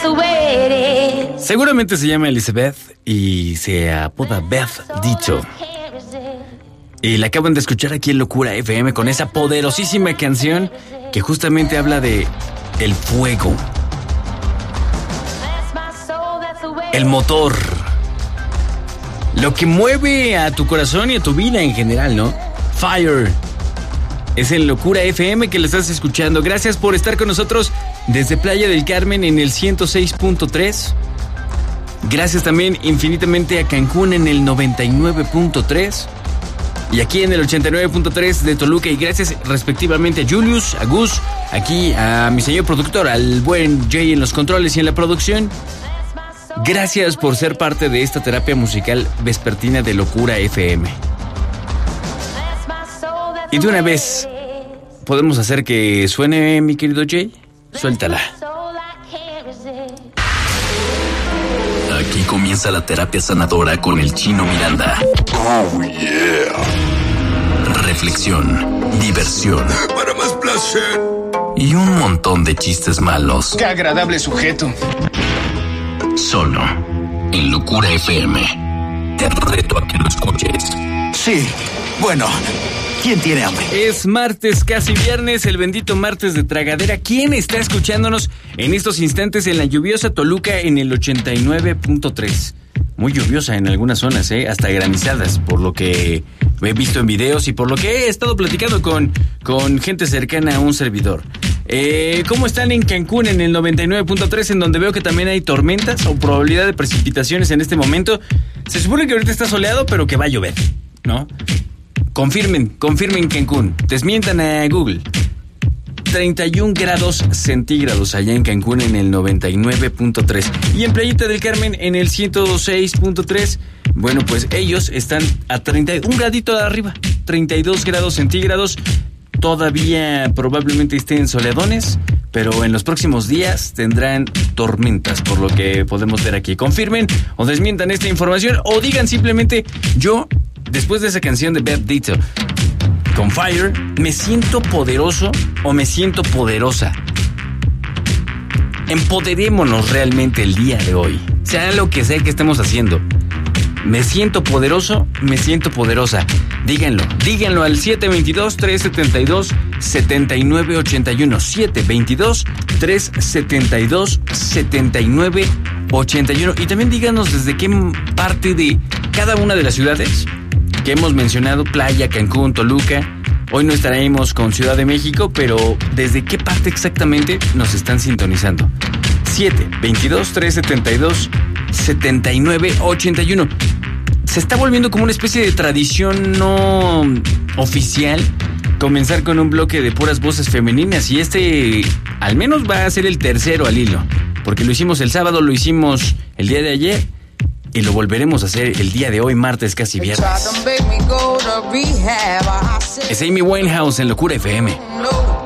Seguramente se llama Elizabeth y se apoda Beth Ditto. Y la acaban de escuchar aquí en Locura FM con esa poderosísima canción que justamente habla de el fuego, el motor, lo que mueve a tu corazón y a tu vida en general, ¿no? Fire. Es en Locura FM que le estás escuchando. Gracias por estar con nosotros desde Playa del Carmen en el 106.3. Gracias también infinitamente a Cancún en el 99.3. Y aquí en el 89.3 de Toluca. Y gracias respectivamente a Julius, a Gus, aquí a mi señor productor, al buen Jay en los controles y en la producción. Gracias por ser parte de esta terapia musical vespertina de Locura FM. Y de una vez, ¿podemos hacer que suene, mi querido Jay? Suéltala. Aquí comienza la terapia sanadora con el Chino Miranda. Oh, yeah. Reflexión, diversión. Para más placer. Y un montón de chistes malos. ¡Qué agradable sujeto! Solo en Locura FM. Te reto a que lo escuches. Sí, bueno... ¿Quién tiene hambre? Es martes, casi viernes, el bendito martes de tragadera. ¿Quién está escuchándonos en estos instantes en la lluviosa Toluca en el 89.3? Muy lluviosa en algunas zonas, hasta granizadas, por lo que he visto en videos y por lo que he estado platicando con gente cercana a un servidor. ¿Cómo están en Cancún en el 99.3, en donde veo que también hay tormentas o probabilidad de precipitaciones en este momento? Se supone que ahorita está soleado, pero que va a llover, ¿no? Confirmen Cancún, desmientan a Google. 31 grados centígrados allá en Cancún en el 99.3. Y en Playita del Carmen en el 106.3. Bueno, pues ellos están a 31 gradito de arriba, 32 grados centígrados. Todavía probablemente estén soleadones, pero en los próximos días tendrán tormentas, por lo que podemos ver aquí. Confirmen o desmientan esta información o digan simplemente yo... Después de esa canción de Beth Ditto con Fire, ¿me siento poderoso o me siento poderosa? Empoderémonos realmente el día de hoy, sea lo que sea que estemos haciendo. ¿Me siento poderoso? ¿Me siento poderosa? Díganlo al 722-372-7981. 722-372-7981. Y también díganos desde qué parte de cada una de las ciudades que hemos mencionado, Playa, Cancún, Toluca. Hoy no estaremos con Ciudad de México, pero ¿desde qué parte exactamente nos están sintonizando? 722-372-7981. Se está volviendo como una especie de tradición no oficial comenzar con un bloque de puras voces femeninas, y este al menos va a ser el tercero al hilo, porque lo hicimos el sábado, lo hicimos el día de ayer y lo volveremos a hacer el día de hoy, martes, casi viernes. Es Amy Winehouse en Locura FM.